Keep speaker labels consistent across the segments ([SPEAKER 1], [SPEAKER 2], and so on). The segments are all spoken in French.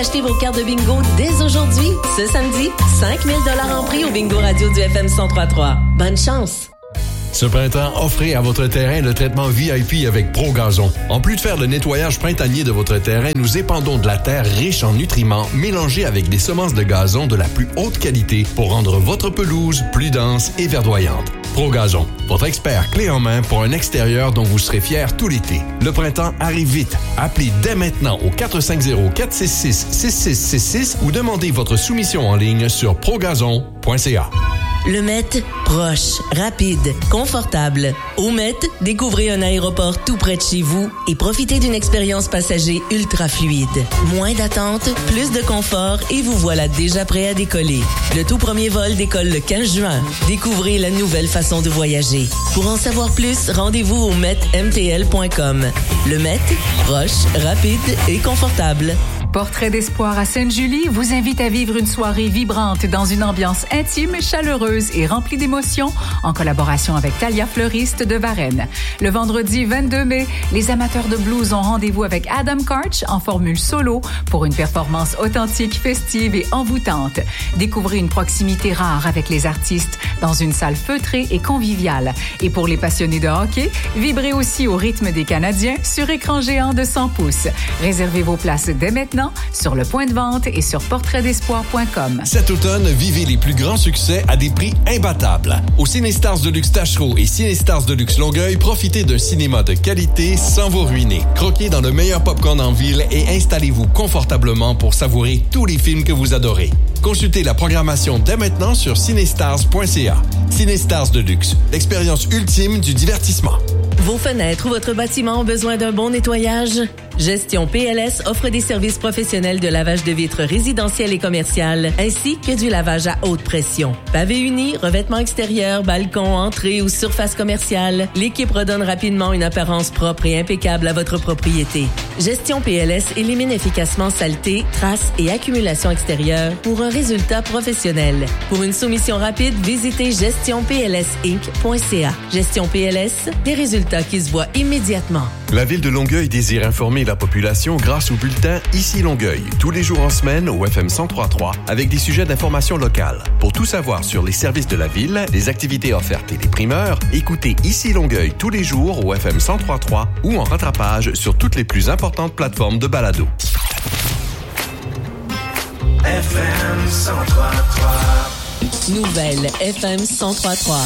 [SPEAKER 1] acheter vos cartes de bingo dès aujourd'hui. Ce samedi, 5 000 $ en prix au bingo radio du FM 103.3. Bonne chance!
[SPEAKER 2] Ce printemps, offrez à votre terrain le traitement VIP avec ProGazon. En plus de faire le nettoyage printanier de votre terrain, nous épandons de la terre riche en nutriments mélangée avec des semences de gazon de la plus haute qualité pour rendre votre pelouse plus dense et verdoyante. ProGazon, votre expert clé en main pour un extérieur dont vous serez fiers tout l'été. Le printemps arrive vite. Appelez dès maintenant au 450-466-6666 ou demandez votre soumission en ligne sur progazon.ca.
[SPEAKER 1] Le Met, proche, rapide, confortable. Au Met, découvrez un aéroport tout près de chez vous et profitez d'une expérience passager ultra fluide. Moins d'attente, plus de confort et vous voilà déjà prêt à décoller. Le tout premier vol décolle le 15 juin. Découvrez la nouvelle façon de voyager. Pour en savoir plus, rendez-vous au metmtl.com. Le Met, proche, rapide et confortable.
[SPEAKER 3] Portrait d'espoir à Sainte-Julie vous invite à vivre une soirée vibrante dans une ambiance intime, chaleureuse et remplie d'émotions en collaboration avec Talia Fleuriste de Varennes. Le vendredi 22 mai, les amateurs de blues ont rendez-vous avec Adam Karch en formule solo pour une performance authentique, festive et envoûtante. Découvrez une proximité rare avec les artistes dans une salle feutrée et conviviale. Et pour les passionnés de hockey, vibrez aussi au rythme des Canadiens sur écran géant de 100 pouces. Réservez vos places dès maintenant sur le point de vente et sur portraitdespoir.com.
[SPEAKER 2] Cet automne, vivez les plus grands succès à des prix imbattables. Au Cinestars Deluxe Tachereau et Cinestars Deluxe Longueuil, profitez d'un cinéma de qualité sans vous ruiner. Croquez dans le meilleur popcorn en ville et installez-vous confortablement pour savourer tous les films que vous adorez. Consultez la programmation dès maintenant sur cinestars.ca. Cinestars Deluxe, l'expérience ultime du divertissement.
[SPEAKER 1] Vos fenêtres ou votre bâtiment ont besoin d'un bon nettoyage? Gestion PLS offre des services professionnels de lavage de vitres résidentielles et commerciales, ainsi que du lavage à haute pression. Pavé uni, revêtement extérieur, balcon, entrée ou surface commerciale, l'équipe redonne rapidement une apparence propre et impeccable à votre propriété. Gestion PLS élimine efficacement saleté, traces et accumulation extérieure pour un résultat professionnel. Pour une soumission rapide, visitez gestionplsinc.ca. Gestion PLS, des résultats qui se voient immédiatement.
[SPEAKER 2] La Ville de Longueuil désire informer la population grâce au bulletin Ici Longueuil, tous les jours en semaine au FM 103.3 avec des sujets d'information locale. Pour tout savoir sur les services de la Ville, les activités offertes et les primeurs, écoutez Ici Longueuil tous les jours au FM 103.3 ou en rattrapage sur toutes les plus importantes plateformes de balado.
[SPEAKER 4] FM 103.3.
[SPEAKER 1] Nouvelle FM 103.3.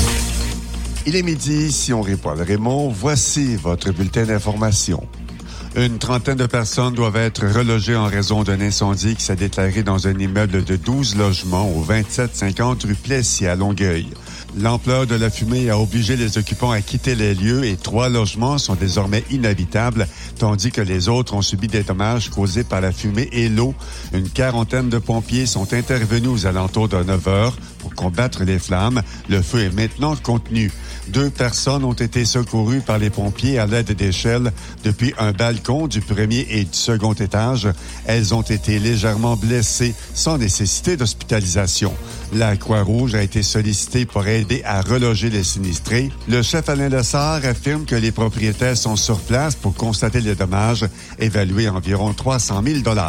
[SPEAKER 5] Il est midi, ici on répond à Raymond. Voici votre bulletin d'information. Une trentaine de personnes doivent être relogées en raison d'un incendie qui s'est déclaré dans un immeuble de 12 logements au 2750 rue Plessis à Longueuil. L'ampleur de la fumée a obligé les occupants à quitter les lieux et 3 logements sont désormais inhabitables, tandis que les autres ont subi des dommages causés par la fumée et l'eau. Une quarantaine de pompiers sont intervenus aux alentours de 9 heures pour combattre les flammes. Le feu est maintenant contenu. 2 personnes ont été secourues par les pompiers à l'aide d'échelles depuis un balcon du premier et du second étage. Elles ont été légèrement blessées sans nécessité d'hospitalisation. La Croix-Rouge a été sollicitée pour aider à reloger les sinistrés. Le chef Alain Lessard affirme que les propriétaires sont sur place pour constater les dommages, évalués à environ 300 000 $.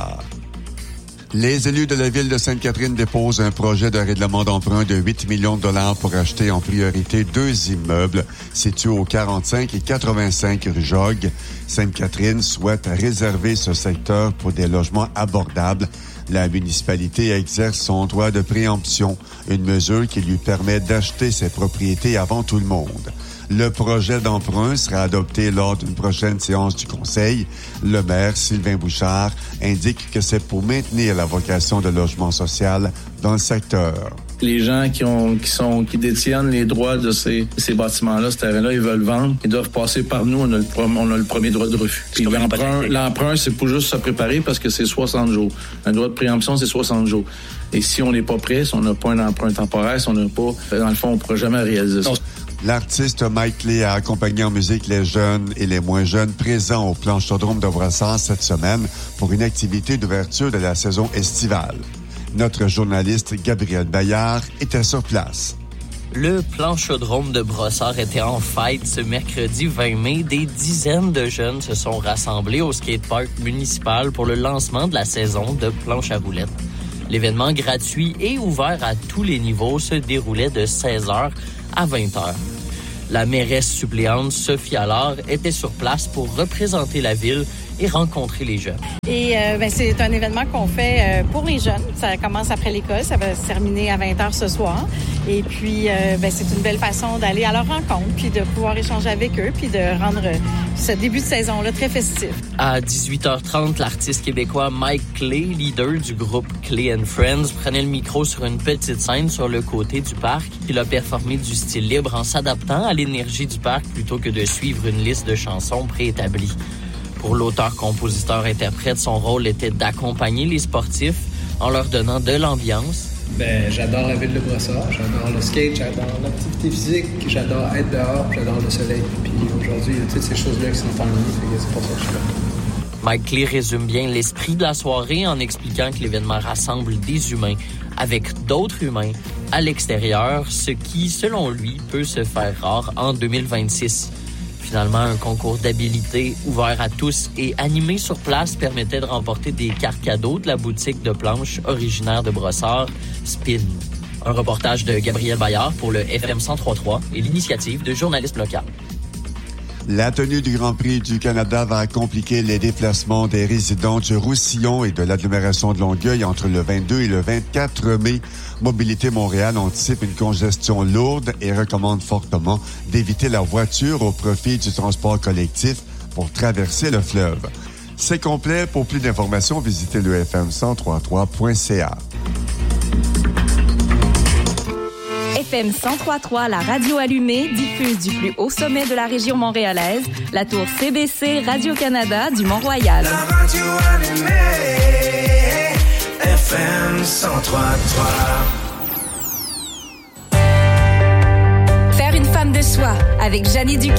[SPEAKER 5] Les élus de la ville de Sainte-Catherine déposent un projet de règlement d'emprunt de 8 millions de $ pour acheter en priorité 2 immeubles situés aux 45 et 85 rue Jogues. Sainte-Catherine souhaite réserver ce secteur pour des logements abordables. La municipalité exerce son droit de préemption, une mesure qui lui permet d'acheter ses propriétés avant tout le monde. Le projet d'emprunt sera adopté lors d'une prochaine séance du Conseil. Le maire, Sylvain Bouchard, indique que c'est pour maintenir la vocation de logement social dans le secteur.
[SPEAKER 6] Les gens qui détiennent les droits de ces bâtiments-là, ce terrain-là, ils veulent vendre. Ils doivent passer par nous. On a le premier droit de refus. Puis l'emprunt, c'est pour juste se préparer parce que c'est 60 jours. Un droit de préemption, c'est 60 jours. Et si on n'est pas prêt, si on n'a pas un emprunt temporaire, si on n'a pas, dans le fond, on ne pourra jamais réaliser ça.
[SPEAKER 5] L'artiste Mike Lee a accompagné en musique les jeunes et les moins jeunes présents au Planchodrome de Brossard cette semaine pour une activité d'ouverture de la saison estivale. Notre journaliste Gabriel Bayard était sur place.
[SPEAKER 7] Le planchodrome de Brossard était en fête ce mercredi 20 mai. Des dizaines de jeunes se sont rassemblés au skatepark municipal pour le lancement de la saison de planche à roulettes. L'événement gratuit et ouvert à tous les niveaux se déroulait de 16h à 20h. La mairesse suppléante Sophie Allard était sur place pour représenter la ville et rencontrer les jeunes.
[SPEAKER 8] Et c'est un événement qu'on fait pour les jeunes. Ça commence après l'école, ça va se terminer à 20h ce soir. Et puis, c'est une belle façon d'aller à leur rencontre, puis de pouvoir échanger avec eux, puis de rendre ce début de saison-là très festif.
[SPEAKER 7] À 18h30, l'artiste québécois Mike Clay, leader du groupe Clay & Friends, prenait le micro sur une petite scène sur le côté du parc. Il a performé du style libre en s'adaptant à l'énergie du parc plutôt que de suivre une liste de chansons préétablie. Pour l'auteur-compositeur-interprète, son rôle était d'accompagner les sportifs en leur donnant de l'ambiance.
[SPEAKER 9] J'adore la ville de Brossard, j'adore le skate, j'adore l'activité physique, j'adore être dehors, j'adore le soleil. Puis aujourd'hui, il y a toutes ces choses-là qui sont en ligne, c'est pour ça que je suis là.
[SPEAKER 7] Mike Clay résume bien l'esprit de la soirée en expliquant que l'événement rassemble des humains avec d'autres humains à l'extérieur, ce qui, selon lui, peut se faire rare en 2026. Finalement, un concours d'habileté ouvert à tous et animé sur place permettait de remporter des cartes cadeaux de la boutique de planches originaire de Brossard, Spin. Un reportage de Gabriel Bayard pour le FM 103.3 et l'initiative de journalistes locaux.
[SPEAKER 5] La tenue du Grand Prix du Canada va compliquer les déplacements des résidents du Roussillon et de l'agglomération de Longueuil entre le 22 et le 24 mai. Mobilité Montréal anticipe une congestion lourde et recommande fortement d'éviter la voiture au profit du transport collectif pour traverser le fleuve. C'est complet. Pour plus d'informations, visitez le fm1033.ca.
[SPEAKER 10] FM 103.3, la radio allumée, diffuse du plus haut sommet de la région montréalaise, la tour CBC Radio-Canada du Mont-Royal.
[SPEAKER 4] La radio allumée, FM 103.3.
[SPEAKER 10] Faire une femme de soi avec Jannie Duquet.